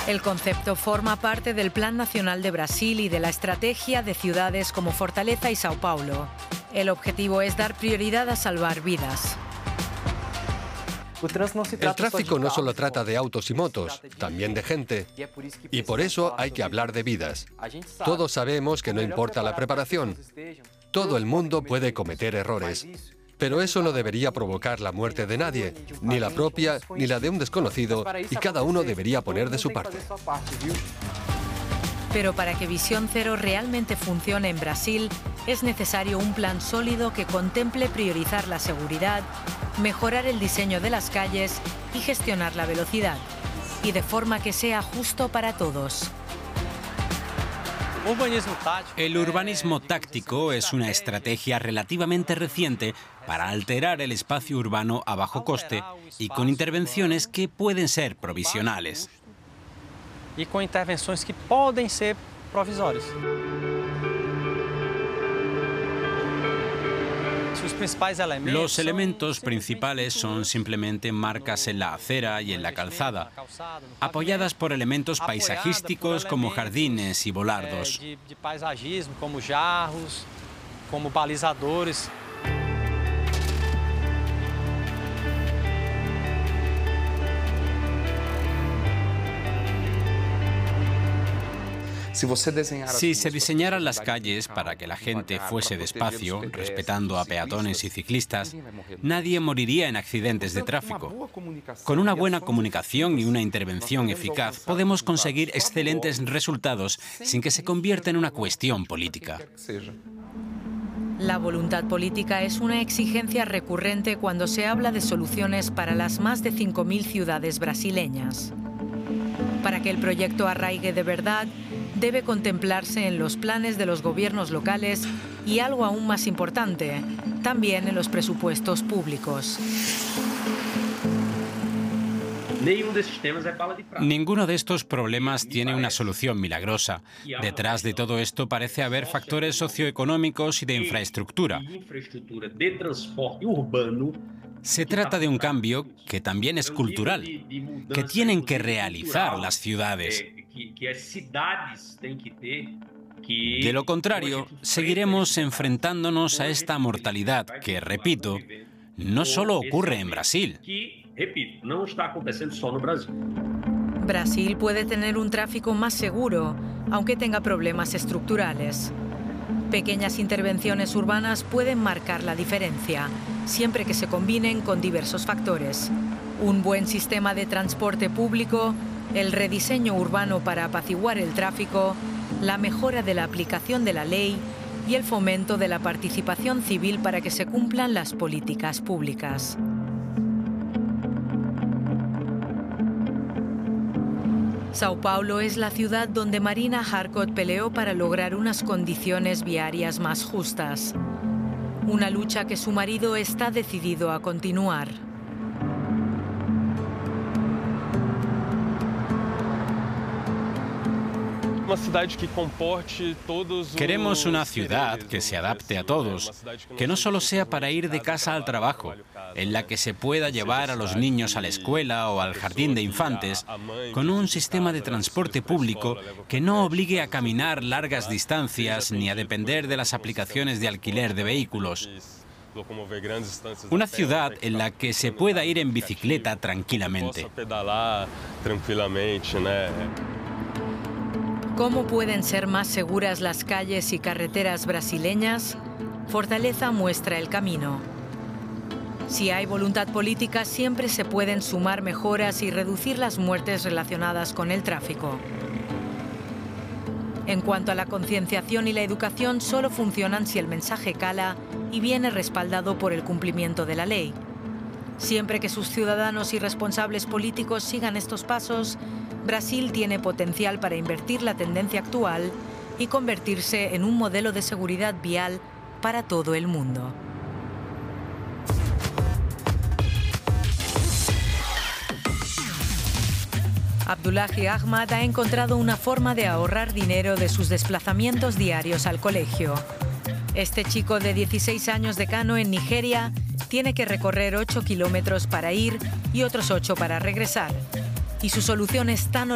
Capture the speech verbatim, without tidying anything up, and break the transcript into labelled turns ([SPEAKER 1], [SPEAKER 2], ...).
[SPEAKER 1] El concepto forma parte del Plan Nacional de Brasil y de la estrategia de ciudades como Fortaleza y Sao Paulo. El objetivo es dar prioridad a salvar vidas.
[SPEAKER 2] El tráfico no solo trata de autos y motos, también de gente. Y por eso hay que hablar de vidas. Todos sabemos que no importa la preparación. Todo el mundo puede cometer errores. Pero eso no debería provocar la muerte de nadie, ni la propia ni la de un desconocido, y cada uno debería poner de su parte.
[SPEAKER 1] Pero para que Visión Cero realmente funcione en Brasil, es necesario un plan sólido que contemple priorizar la seguridad, mejorar el diseño de las calles y gestionar la velocidad, y de forma que sea justo para todos.
[SPEAKER 3] El urbanismo táctico es una estrategia relativamente reciente para alterar el espacio urbano a bajo coste y con intervenciones que pueden ser provisionales.
[SPEAKER 4] Y con intervenciones que pueden ser provisorias.
[SPEAKER 3] Los elementos principales son simplemente marcas en la acera y en la calzada, apoyadas por elementos paisajísticos como jardines y volardos.
[SPEAKER 4] De paisajismo, como jarros, como balizadores.
[SPEAKER 3] Si se diseñaran las calles para que la gente fuese despacio, respetando a peatones y ciclistas, nadie moriría en accidentes de tráfico. Con una buena comunicación y una intervención eficaz, podemos conseguir excelentes resultados sin que se convierta en una cuestión política.
[SPEAKER 1] La voluntad política es una exigencia recurrente cuando se habla de soluciones para las más de cinco mil ciudades brasileñas. Para que el proyecto arraigue de verdad, debe contemplarse en los planes de los gobiernos locales y, algo aún más importante, también en los presupuestos públicos.
[SPEAKER 3] Ninguno de estos problemas tiene una solución milagrosa. Detrás de todo esto parece haber factores socioeconómicos y de infraestructura. Se trata de un cambio que también es cultural, que tienen que realizar las ciudades. De lo contrario, seguiremos enfrentándonos a esta mortalidad que, repito, no solo ocurre en Brasil.
[SPEAKER 1] Brasil puede tener un tráfico más seguro, aunque tenga problemas estructurales. Pequeñas intervenciones urbanas pueden marcar la diferencia, siempre que se combinen con diversos factores. Un buen sistema de transporte público, el rediseño urbano para apaciguar el tráfico, la mejora de la aplicación de la ley y el fomento de la participación civil para que se cumplan las políticas públicas. Sao Paulo es la ciudad donde Marina Harcott peleó para lograr unas condiciones viarias más justas. Una lucha que su marido está decidido a continuar.
[SPEAKER 3] Queremos una ciudad que se adapte a todos, que no solo sea para ir de casa al trabajo, en la que se pueda llevar a los niños a la escuela o al jardín de infantes, con un sistema de transporte público que no obligue a caminar largas distancias ni a depender de las aplicaciones de alquiler de vehículos. Una ciudad en la que se pueda ir en bicicleta tranquilamente.
[SPEAKER 1] ¿Cómo pueden ser más seguras las calles y carreteras brasileñas? Fortaleza muestra el camino. Si hay voluntad política, siempre se pueden sumar mejoras y reducir las muertes relacionadas con el tráfico. En cuanto a la concienciación y la educación, solo funcionan si el mensaje cala y viene respaldado por el cumplimiento de la ley. Siempre que sus ciudadanos y responsables políticos sigan estos pasos, Brasil tiene potencial para invertir la tendencia actual y convertirse en un modelo de seguridad vial para todo el mundo. Abdullahi Ahmad ha encontrado una forma de ahorrar dinero de sus desplazamientos diarios al colegio. Este chico de dieciséis años de Kano, en Nigeria, tiene que recorrer ocho kilómetros para ir y otros ocho para regresar. Y su solución es tan